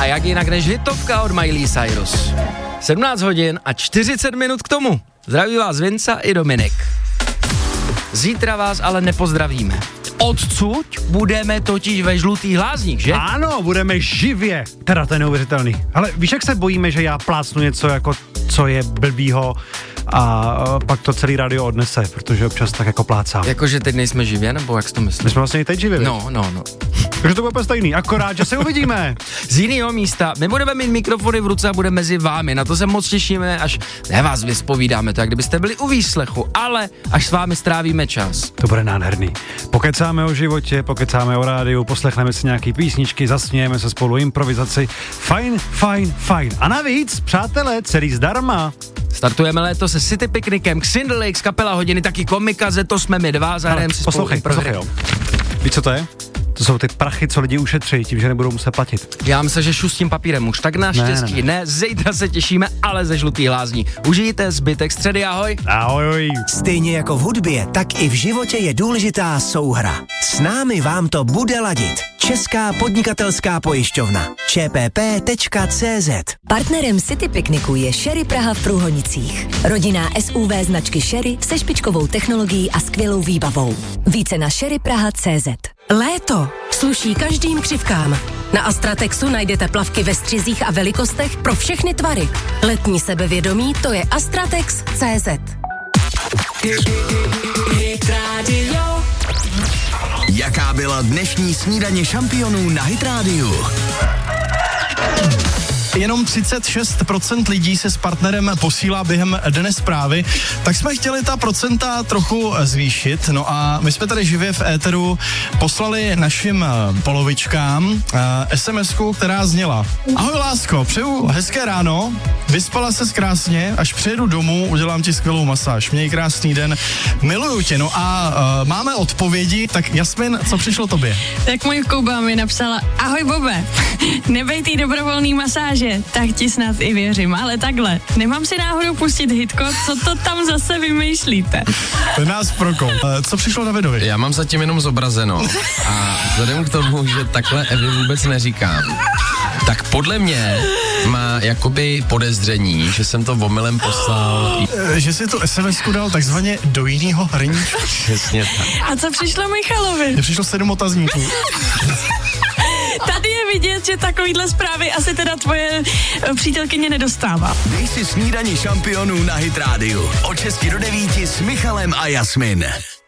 jak jinak než hitovka od Miley Cyrus. 17 hodin a 40 minut k tomu. Zdraví vás Vinca i Dominik. Zítra vás ale nepozdravíme. Odsud budeme totiž ve Žlutých Lázních, že? Ano, budeme živě. Teda to je neuvěřitelný. Ale víš, jak se bojíme, že já plácnu něco jako, co je blbýho a pak to celý rádio odnese, protože občas tak jako plácám. Jakože teď nejsme živě, nebo jak jsi to myslíš? My jsme vlastně i teď živě. No. Takže to bude stejný, akorát, že se uvidíme. Z jiného místa, my budeme mít mikrofony v ruce a budeme mezi vámi, na to se moc těšíme, až vás vyspovídáme, tak kdybyste byli u výslechu, ale až s vámi strávíme čas. To bude nádherný. Pokecáme o životě, pokecáme o rádiu, poslechneme si nějaký písničky, zasmějeme se spolu improvizaci. Fajn. A navíc, přátelé, celý zdarma. Startujeme léto se City Picnicem, Xindl Lakes, kapela Hodiny, taky Komikaze, to jsme my dva, zahrajeme si spolu Poslouchej, jo. Víš, co to je? To jsou ty prachy, co lidi ušetří, tím, že nebudou muset platit. Já myslím, že šustím papírem už, tak naštěstí ne. Zítra se těšíme, ale ze Žlutých Lázní. Užijte zbytek středy, ahoj. Ahoj. Stejně jako v hudbě, tak i v životě je důležitá souhra. S námi vám to bude ladit. Česká podnikatelská pojišťovna. čpp.cz. Partnerem City Pikniku je Sherry Praha v Průhonicích. Rodinná SUV značky Sherry se špičkovou technologií a skvělou výbavou. Více na sherrypraha.cz. Léto sluší každým křivkám. Na Astratexu najdete plavky ve střizích a velikostech pro všechny tvary. Letní sebevědomí to je Astratex.cz. Jaká byla dnešní snídaně šampionů na Hit Radio? Jenom 36% lidí se s partnerem posílá během dne zprávy, tak jsme chtěli ta procenta trochu zvýšit. No a my jsme tady živě v éteru poslali našim polovičkám SMS-ku, která zněla: Ahoj lásko, přeju hezké ráno, vyspala ses krásně, až přijedu domů, udělám ti skvělou masáž. Měj krásný den, miluju tě. No a máme odpovědi, tak Jasmin, co přišlo tobě? Tak můj Kuba mi napsala: Ahoj Bobe, nebejtý dobrovolný masáže, tak ti snad i věřím, ale takhle, nemám si náhodou pustit hitko, co to tam zase vymýšlíte? To nás prokol. Co přišlo Davidovi? Já mám zatím jenom zobrazeno a vzhledem k tomu, že takhle Evi vůbec neříkám, tak podle mě má jakoby podezření, že jsem to omylem poslal. Že si tu SMS-ku dal takzvaně do jinýho hrníčku. Přesně tak. A co přišlo Michalovi? Mně přišlo 7 otazníků. Tady je vidět, že takovýhle zprávy asi teda tvoje přítelkyně nedostává. Dej si snídaně šampionů na Hit Radio. Od 6 do 9 s Michalem a Jasmin.